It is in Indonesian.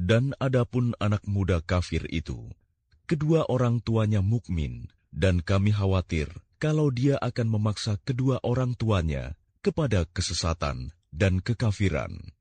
Dan adapun anak muda kafir itu, kedua orang tuanya mukmin, dan kami khawatir kalau dia akan memaksa kedua orang tuanya kepada kesesatan dan kekafiran.